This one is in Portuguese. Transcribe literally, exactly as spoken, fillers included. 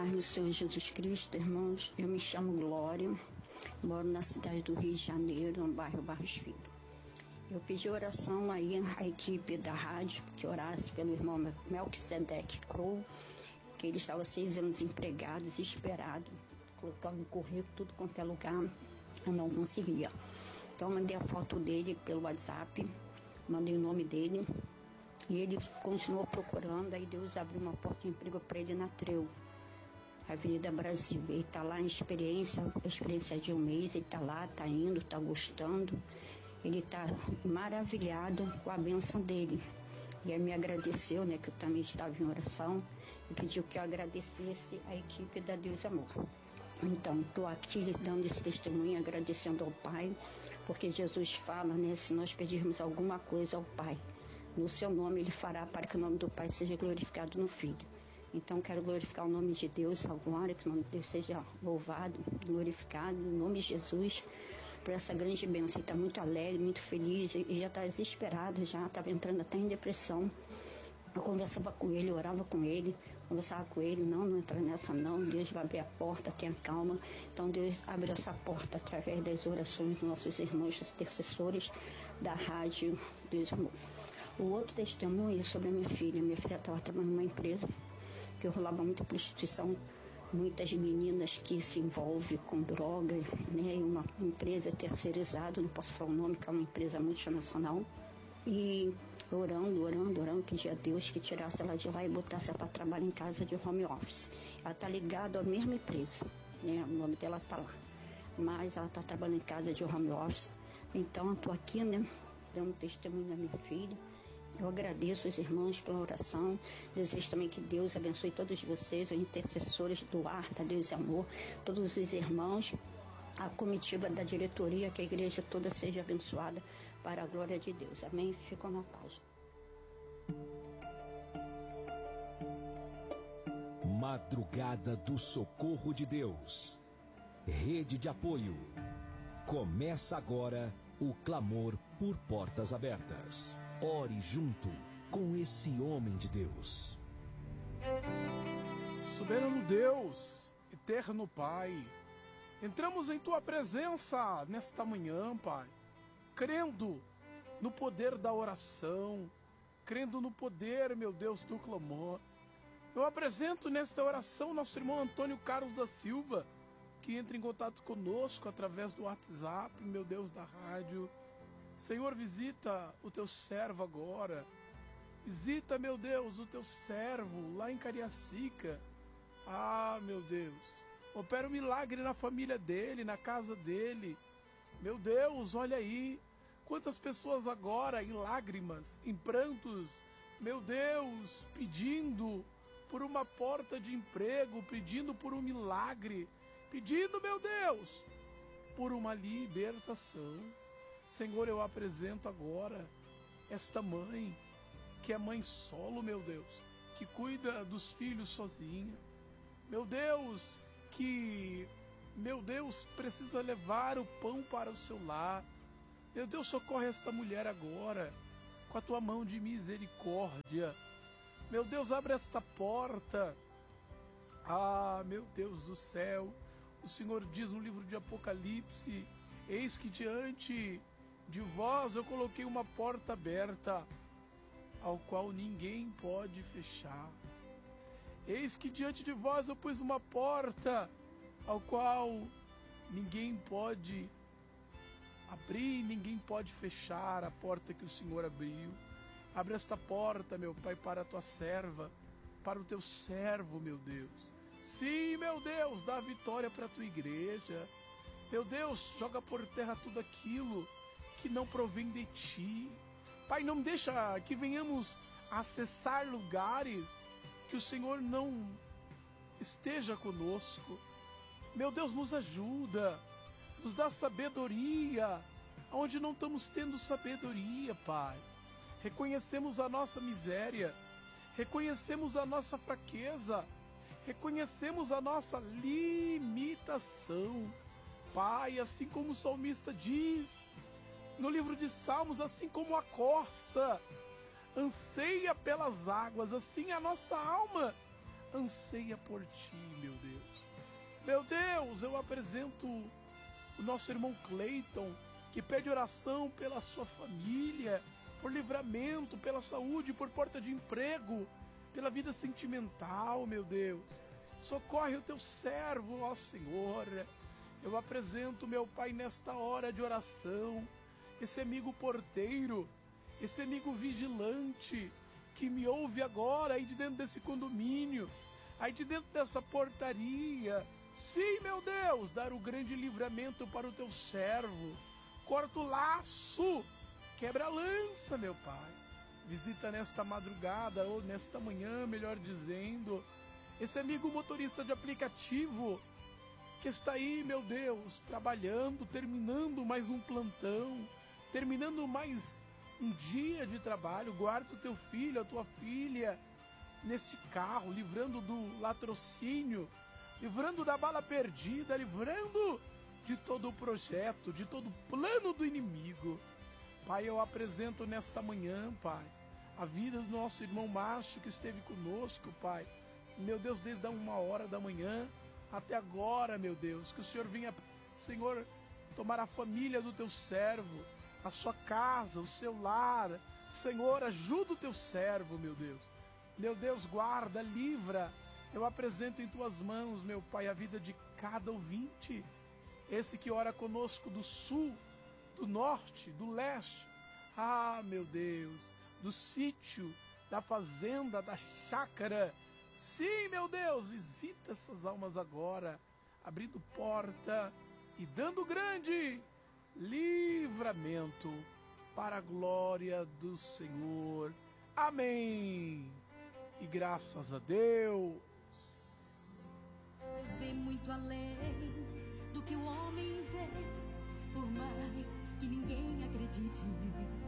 paz do Senhor Jesus Cristo, irmãos. Eu me chamo Glória, moro na cidade do Rio de Janeiro, no bairro Barros Filho. Eu pedi oração aí à equipe da rádio, que orasse pelo irmão Melquisedeque Crow, que ele estava seis anos empregado, desesperado, colocando no currículo, tudo quanto é lugar, eu não conseguia. Então mandei a foto dele pelo WhatsApp, mandei o nome dele, e ele continuou procurando, aí Deus abriu uma porta de emprego para ele na Treu, Avenida Brasil. Ele está lá em experiência, a experiência de um mês, ele está lá, está indo, está gostando, ele está maravilhado com a bênção dele. E aí me agradeceu, né, que eu também estava em oração, e pediu que eu agradecesse a equipe da Deus Amor. Então, estou aqui dando esse testemunho, agradecendo ao Pai, porque Jesus fala, né, se nós pedirmos alguma coisa ao Pai, no seu nome Ele fará para que o nome do Pai seja glorificado no Filho. Então, quero glorificar o nome de Deus agora, que o nome de Deus seja louvado, glorificado, no nome de Jesus, por essa grande bênção. Ele está muito alegre, muito feliz, e já está desesperado, já estava entrando até em depressão. Eu conversava com ele, orava com ele, conversava com ele, não, não entra nessa não, Deus vai abrir a porta, tenha calma. Então Deus abriu essa porta através das orações dos nossos irmãos, os intercessores da rádio Deus Amor. O outro testemunho é sobre a minha filha. Minha filha estava trabalhando numa empresa que rolava muita prostituição, muitas meninas que se envolvem com drogas, né? Uma empresa terceirizada, não posso falar o nome, que é uma empresa multinacional. E orando, orando, orando, pedi a Deus que tirasse ela de lá e botasse ela para trabalhar em casa de home office. Ela está ligada à mesma empresa, né? O nome dela está lá, mas ela está trabalhando em casa de home office. Então eu estou aqui, né, dando testemunho da minha filha. Eu agradeço os irmãos pela oração, desejo também que Deus abençoe todos vocês, os intercessores do ar, da Deus e Amor, todos os irmãos, a comitiva da diretoria, que a igreja toda seja abençoada para a glória de Deus. Amém? Ficam na paz. Madrugada do Socorro de Deus. Rede de apoio. Começa agora o clamor por portas abertas. Ore junto com esse homem de Deus. Soberano Deus, eterno Pai, entramos em Tua presença nesta manhã, Pai, crendo no poder da oração, crendo no poder, meu Deus, do clamor. Eu apresento nesta oração nosso irmão Antônio Carlos da Silva, que entra em contato conosco através do WhatsApp, meu Deus, da rádio. Senhor, visita o teu servo agora. Visita, meu Deus, o teu servo lá em Cariacica. Ah, meu Deus, opera um milagre na família dele, na casa dele. Meu Deus, olha aí, quantas pessoas agora em lágrimas, em prantos, meu Deus, pedindo por uma porta de emprego, pedindo por um milagre, pedindo, meu Deus, por uma libertação. Senhor, eu apresento agora esta mãe, que é mãe solo, meu Deus, que cuida dos filhos sozinha. Meu Deus, que, meu Deus, precisa levar o pão para o seu lar. Meu Deus, socorre esta mulher agora, com a tua mão de misericórdia. Meu Deus, abre esta porta. Ah, meu Deus do céu, o Senhor diz no livro de Apocalipse: eis que diante de vós eu coloquei uma porta aberta, ao qual ninguém pode fechar. Eis que diante de vós eu pus uma porta, ao qual ninguém pode abrir, ninguém pode fechar a porta que o Senhor abriu. Abre esta porta, meu Pai, para a tua serva, para o teu servo, meu Deus. Sim, meu Deus, dá vitória para a tua igreja. Meu Deus, joga por terra tudo aquilo que não provém de ti. Pai, não deixa que venhamos a acessar lugares que o Senhor não esteja conosco. Meu Deus, nos ajuda, nos dá sabedoria, onde não estamos tendo sabedoria, Pai. Reconhecemos a nossa miséria, reconhecemos a nossa fraqueza, reconhecemos a nossa limitação. Pai, assim como o salmista diz no livro de Salmos, assim como a corça anseia pelas águas, assim a nossa alma anseia por ti, meu Deus. Meu Deus, eu apresento o nosso irmão Cleiton, que pede oração pela sua família, por livramento, pela saúde, por porta de emprego, pela vida sentimental, meu Deus. Socorre o teu servo, ó Senhor. Eu apresento, meu Pai, nesta hora de oração, esse amigo porteiro, esse amigo vigilante, que me ouve agora aí de dentro desse condomínio, aí de dentro dessa portaria. Sim, meu Deus, dar o grande livramento para o teu servo. Corta o laço, quebra a lança, meu Pai. Visita nesta madrugada, ou nesta manhã, melhor dizendo, esse amigo motorista de aplicativo, que está aí, meu Deus, trabalhando, terminando mais um plantão, terminando mais um dia de trabalho. Guarda o teu filho, a tua filha, neste carro, livrando do latrocínio, livrando da bala perdida, livrando de todo o projeto, de todo o plano do inimigo. Pai, eu apresento nesta manhã, Pai, a vida do nosso irmão Márcio, que esteve conosco, Pai. Meu Deus, desde a uma hora da manhã até agora, meu Deus, que o Senhor venha, Senhor, tomar a família do teu servo, a sua casa, o seu lar. Senhor, ajuda o teu servo, meu Deus. Meu Deus, guarda, livra. Eu apresento em tuas mãos, meu Pai, a vida de cada ouvinte, esse que ora conosco do sul, do norte, do leste. Ah, meu Deus, do sítio, da fazenda, da chácara. Sim, meu Deus, visita essas almas agora, abrindo porta e dando grande livramento para a glória do Senhor. Amém. E graças a Deus. Vê muito além do que o homem vê, por mais que ninguém acredite.